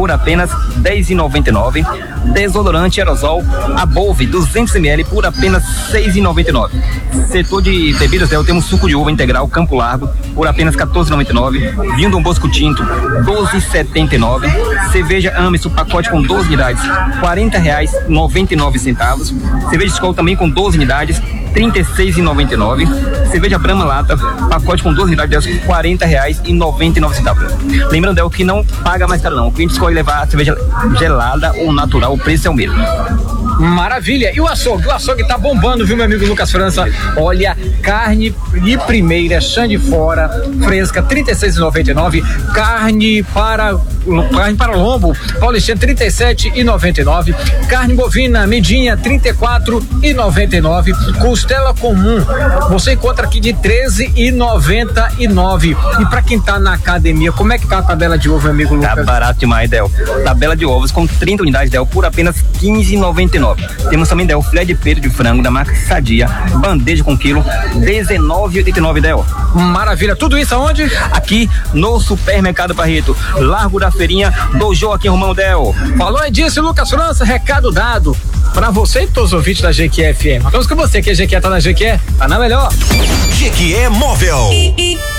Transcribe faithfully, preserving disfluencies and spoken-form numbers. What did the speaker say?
por apenas dez reais e noventa e nove centavos. Desodorante aerosol Above duzentos mililitros por apenas seis reais e noventa e nove centavos. Setor de bebidas, Del, temos suco de uva integral Campo Largo por apenas quatorze reais e noventa e nove centavos. Vinho Dom Bosco Tinto doze reais e setenta e nove centavos. Cerveja Ames, o pacote com doze unidades, quarenta reais e noventa e nove centavos. Cerveja Skol também com doze unidades, trinta e seis reais e noventa e nove centavos. Cerveja Brahma Lata, pacote com doze unidades, quarenta reais e noventa e nove centavos. Lembrando, Del, que não paga mais caro não. O cliente escolhe levar a cerveja gelada ou natural, o preço é o mesmo. Maravilha. E o açougue? O açougue tá bombando, viu, meu amigo Lucas França? Olha, carne de primeira, chã de fora, fresca, trinta e seis reais e noventa e nove centavos. Carne para carne para lombo, paulistinha, trinta e sete reais e noventa e nove centavos. Carne bovina, medinha, trinta e quatro reais e noventa e nove centavos. Costela comum, você encontra aqui de treze reais e noventa e nove centavos. E para quem tá na academia, como é que tá a tabela de ovo, meu amigo Lucas? Tá barato demais, Del. Tabela de ovos com trinta unidades, Del, por apenas quinze reais e noventa e nove centavos. Temos também, Del, filé de peito de frango da marca Sadia, bandeja com quilo, dezenove reais e oitenta e nove centavos, Del. Maravilha. Tudo isso aonde? Aqui no Supermercado Barreto, Largo da Feirinha, do Joaquim Romão, Del. Falou é disso, Lucas França, recado dado pra você e todos os ouvintes da G Q F M. Estamos com você, que a G Q tá na G Q, tá na melhor. G Q Móvel.